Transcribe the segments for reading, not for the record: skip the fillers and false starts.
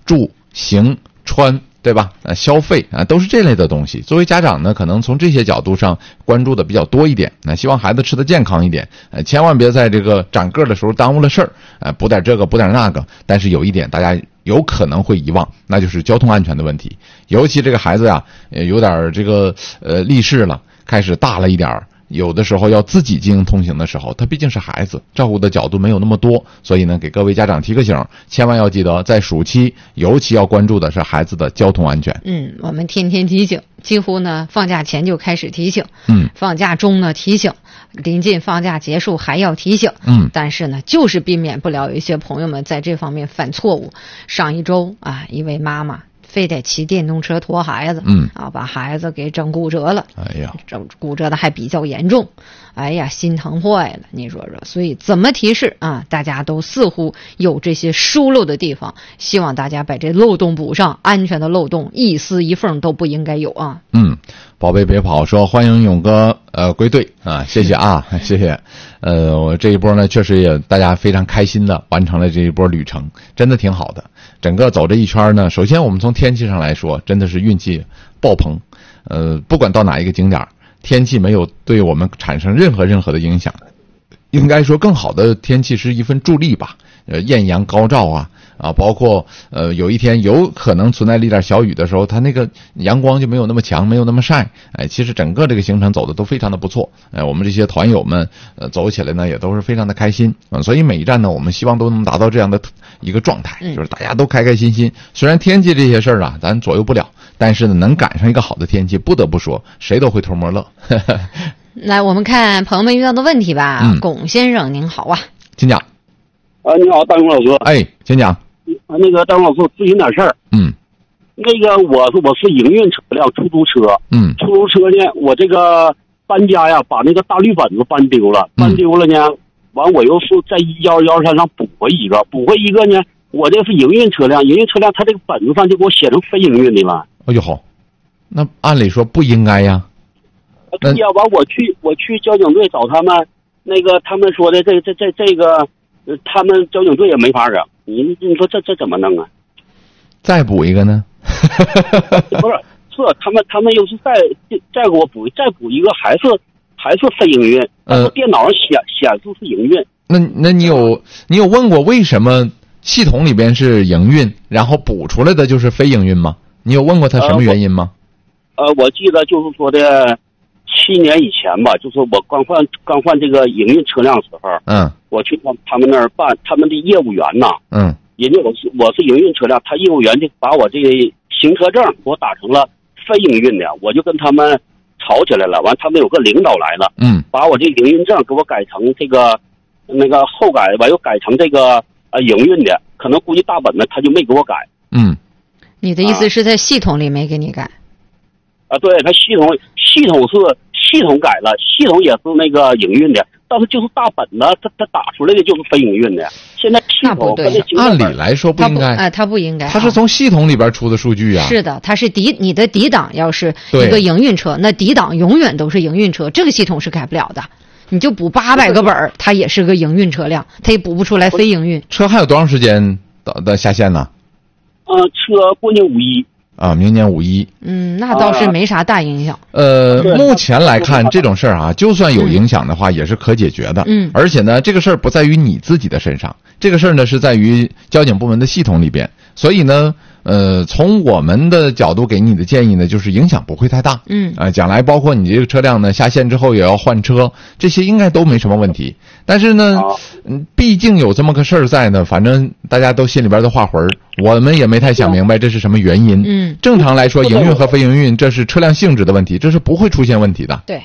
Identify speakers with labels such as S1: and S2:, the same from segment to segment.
S1: 住、行、穿，对吧？消费啊，都是这类的东西。作为家长呢，可能从这些角度上关注的比较多一点。希望孩子吃得健康一点，千万别在这个长个的时候耽误了事儿，补点这个补点那个。但是有一点大家有可能会遗忘，那就是交通安全的问题。尤其这个孩子呀，有点这个立世了，开始大了一点，有的时候要自己进行通行的时候，他毕竟是孩子，照顾的角度没有那么多，所以呢，给各位家长提个醒，千万要记得，在暑期尤其要关注的是孩子的交通安全。
S2: 我们天天提醒，几乎呢放假前就开始提醒，放假中呢提醒，临近放假结束还要提醒，但是呢，就是避免不了有一些朋友们在这方面犯错误。上一周啊，一位妈妈非得骑电动车驮孩子，把孩子给整骨折了。哎呀，整骨折的还比较严重，哎呀，心疼坏了。你说说，所以怎么提示啊？大家都似乎有这些疏漏的地方，希望大家把这漏洞补上，安全的漏洞一丝一缝都不应该有啊。
S1: 宝贝别跑说欢迎勇哥归队啊，谢谢啊，谢谢。我这一波呢，确实也大家非常开心的完成了这一波旅程，真的挺好的。整个走这一圈呢，首先我们从天气上来说，真的是运气爆棚。不管到哪一个景点，天气没有对我们产生任何的影响，应该说更好的天气是一份助力吧。艳阳高照啊，包括有一天有可能存在了一点小雨的时候，它那个阳光就没有那么强，没有那么晒。其实整个这个行程走的都非常的不错。我们这些团友们走起来呢也都是非常的开心。所以每一站呢，我们希望都能达到这样的一个状态，就是大家都开开心心。虽然天气这些事儿啊咱左右不了，但是呢能赶上一个好的天气，不得不说谁都会偷摸乐。
S2: 来，我们看朋友们遇到的问题吧。龚先生您好啊，
S1: 请讲。
S3: 你好，大勇老师。
S1: 请讲。
S3: 那个大勇老师，咨询点事儿。那个我是营运车辆出租车。出租车呢，我这个搬家呀，把那个大绿本子搬丢了，呢，完我又是在111上补回一个呢，我这是营运车辆，它这个本子上就给我写成非营运的了。
S1: 哎呦好，那按理说不应该呀。
S3: 对呀，完我去交警队找他们，那个他们说的这个。他们交警队也没法整，你说这怎么弄啊？
S1: 再补一个呢？
S3: 不是，他们又是再给我补一个，还是非营运。电脑上显示是营运。
S1: 那你有问过为什么系统里边是营运，然后补出来的就是非营运吗？你有问过他什么原因吗？
S3: 我记得就是说的7年以前吧，就是我刚换这个营运车辆的时候，我去他们那儿办他们的业务员呐，人家我是营运车辆，他业务员就把我这个行车证给我打成了非营运的，我就跟他们吵起来了。完，他们有个领导来了，把我这营运证给我改成这个那个后改，完又改成这个营运的，可能估计大本呢他就没给我改。
S2: 你的意思是在系统里没给你改？
S3: 对，他系统改了，系统也是那个营运的，但是就是大本呢，他打出来的就是非营运的。现在系统跟那
S1: 按理来说不应该，
S2: 他不应该，
S1: 他是从系统里边出的数据啊。
S2: 是的，他是你的底档要是一个营运车，那底档永远都是营运车，这个系统是改不了的。你就补800个本，它也是个营运车辆，它也补不出来非营运。
S1: 车还有多长时间的下线呢？
S3: 车过年5·1。
S1: 明年5·1。
S2: 那倒是没啥大影响。
S1: 目前来看这种事儿啊，就算有影响的话，也是可解决的。而且呢，这个事儿不在于你自己的身上，这个事儿呢是在于交警部门的系统里边。所以呢，从我们的角度给你的建议呢，就是影响不会太大。将来包括你这个车辆呢下线之后也要换车，这些应该都没什么问题。但是呢，毕竟有这么个事儿在呢，反正大家都心里边都画魂儿，我们也没太想明白这是什么原因。正常来说，营运和非营运这是车辆性质的问题，这是不会出现问题的。
S2: 对。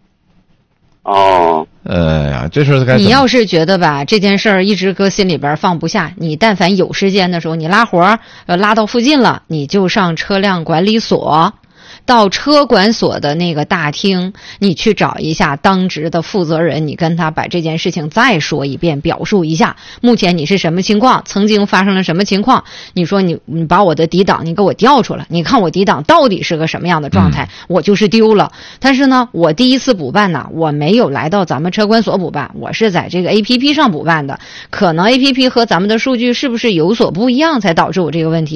S1: 这事该
S2: 你要是觉得吧这件事儿一直搁心里边放不下，你但凡有时间的时候，你拉活拉到附近了，你就上车辆管理所。到车管所的那个大厅，你去找一下当值的负责人，你跟他把这件事情再说一遍，表述一下目前你是什么情况，曾经发生了什么情况。你说你把我的底档你给我调出来，你看我底档到底是个什么样的状态，我就是丢了。但是呢，我第一次补办呢，我没有来到咱们车管所补办，我是在这个 APP 上补办的，可能 APP 和咱们的数据是不是有所不一样，才导致我这个问题。